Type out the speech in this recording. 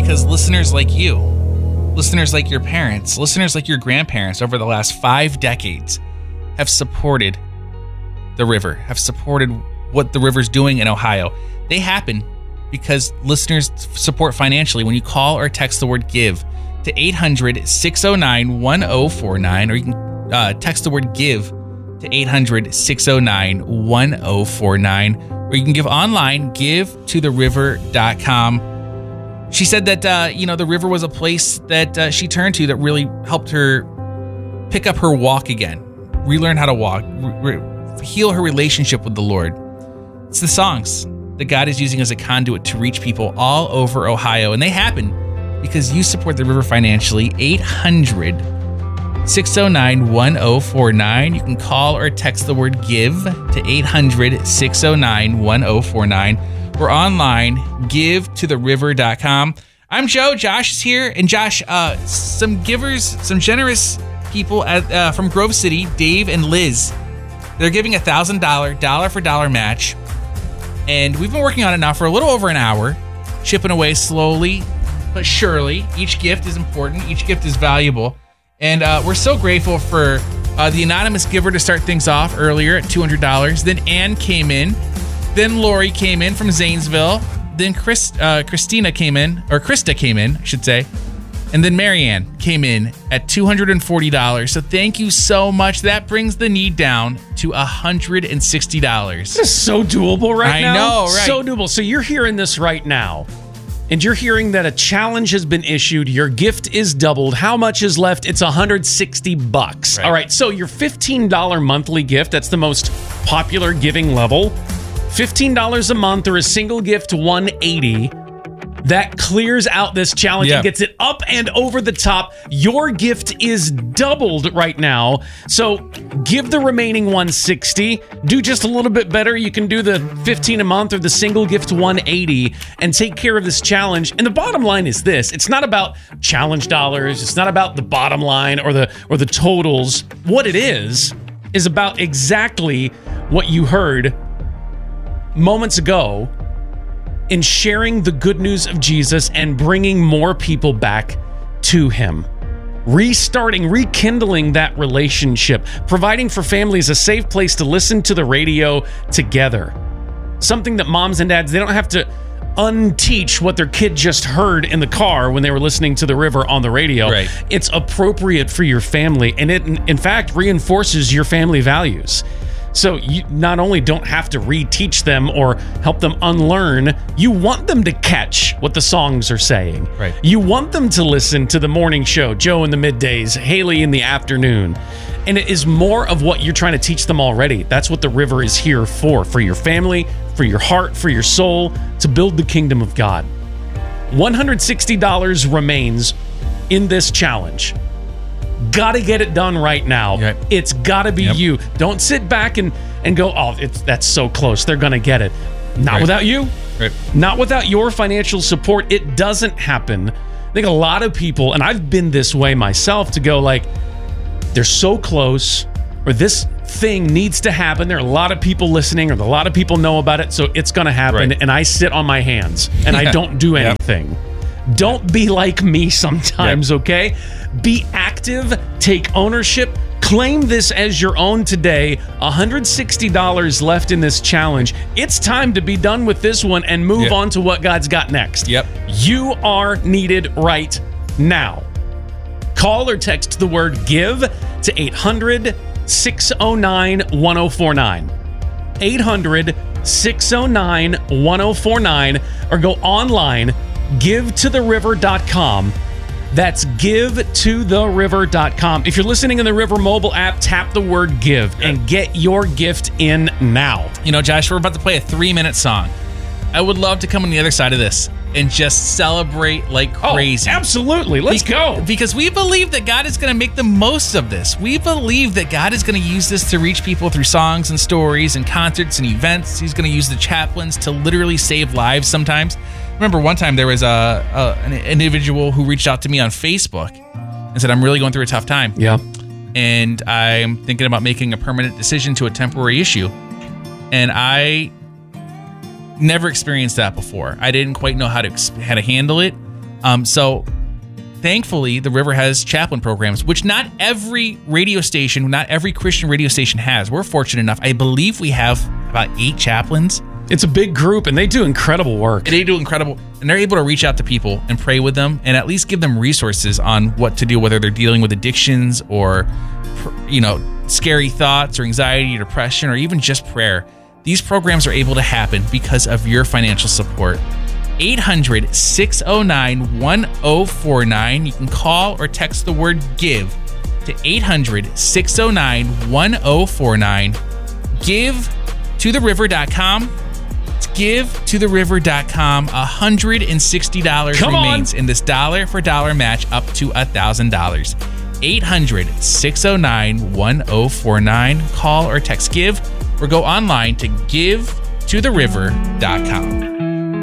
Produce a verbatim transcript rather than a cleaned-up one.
because listeners like you, listeners like your parents, listeners like your grandparents over the last five decades have supported the river, have supported what the river's doing in Ohio. They happen because listeners support financially when you call or text the word GIVE to eight hundred, six oh nine, one oh four nine, or you can uh, text the word GIVE to eight hundred, six oh nine, one oh four nine, or you can give online, give to the river dot com. She said that, uh, you know, the river was a place that uh, she turned to that really helped her pick up her walk again, relearn how to walk, re- re- heal her relationship with the Lord. It's the songs that God is using as a conduit to reach people all over Ohio, and they happen because you support the river financially. eight hundred, six oh nine, one oh four nine. You can call or text the word GIVE to eight hundred, six oh nine, one oh four nine. We're online, give to the river dot com. I'm Joe. Josh is here. And Josh, uh, some givers, some generous people at, uh, from Grove City, Dave and Liz, they're giving a one thousand dollars dollar for dollar match. And we've been working on it now for a little over an hour, chipping away slowly but surely. Each gift is important. Each gift is valuable. And uh, we're so grateful for uh, the anonymous giver to start things off earlier at two hundred dollars. Then Ann came in. Then Lori came in from Zanesville. Then Chris, uh, Christina came in, or Krista came in, I should say. And then Marianne came in at two hundred forty dollars. So thank you so much. That brings the need down to one hundred sixty dollars. This is so doable right I now. I know, right? So doable. So you're hearing this right now, and you're hearing that a challenge has been issued. Your gift is doubled. How much is left? It's one hundred sixty bucks. Right. All right. So your fifteen dollars monthly gift, that's the most popular giving level. fifteen dollars a month or a single gift, one hundred eighty dollars. That clears out this challenge Yep. and gets it up and over the top. Your gift is doubled right now. So give the remaining one hundred sixty. Do just a little bit better. You can do the fifteen a month or the single gift one hundred eighty and take care of this challenge. And the bottom line is this. It's not about challenge dollars. It's not about the bottom line or the or the totals. What it is is about exactly what you heard moments ago in sharing the good news of Jesus and bringing more people back to him. Restarting, rekindling that relationship, providing for families a safe place to listen to the radio together. Something that moms and dads, they don't have to unteach what their kid just heard in the car when they were listening to the river on the radio. Right. It's appropriate for your family, and it, in fact, reinforces your family values. So you not only don't have to reteach them or help them unlearn, you want them to catch what the songs are saying. Right. You want them to listen to the morning show, Joe in the middays, Haley in the afternoon. And it is more of what you're trying to teach them already. That's what the river is here for, for your family, for your heart, for your soul, to build the kingdom of God. one hundred sixty dollars remains in this challenge. Gotta get it done right now. Yep. It's gotta be Yep. you. Don't sit back and, and go, oh, it's that's so close. They're gonna get it. Not Right. without you. Right. Not without your financial support. It doesn't happen. I think a lot of people, and I've been this way myself, to go like, they're so close, or this thing needs to happen. There are a lot of people listening, or a lot of people know about it, so it's gonna happen. Right. And I sit on my hands and Yeah. I don't do Yep. anything. Don't be like me sometimes, Yep. okay? Be active, take ownership, claim this as your own today. one hundred sixty dollars left in this challenge. It's time to be done with this one and move Yep. on to what God's got next. Yep. You are needed right now. Call or text the word GIVE to eight hundred, six oh nine, one oh four nine. eight hundred, six oh nine, one oh four nine, or go online, give to the river dot com. That's give to the river dot com. If you're listening in the River mobile app, tap the word GIVE and get your gift in now. You know, Josh, we're about to play a three-minute song. I would love to come on the other side of this and just celebrate like crazy. Oh, absolutely. Let's Beca- go. Because we believe that God is going to make the most of this. We believe that God is going to use this to reach people through songs and stories and concerts and events. He's going to use the chaplains to literally save lives sometimes. Remember one time there was a, a an individual who reached out to me on Facebook and said, I'm really going through a tough time. Yeah. And I'm thinking about making a permanent decision to a temporary issue. And I never experienced that before. I didn't quite know how to how to handle it. Um, so thankfully, the River has chaplain programs, which not every radio station, not every Christian radio station has. We're fortunate enough. I believe we have about eight chaplains. It's a big group, and they do incredible work. They do incredible, and they're able to reach out to people and pray with them and at least give them resources on what to do, whether they're dealing with addictions or, you know, scary thoughts or anxiety or depression or even just prayer. These programs are able to happen because of your financial support. eight hundred, six oh nine, one oh four nine. You can call or text the word GIVE to eight hundred, six oh nine, one oh four nine. give to the river dot com. give to the river dot com. one hundred sixty dollars Come remains on. in this dollar for dollar match up to one thousand dollars. eight hundred, six oh nine, one oh four nine. Call or text GIVE or go online to give to the river dot com.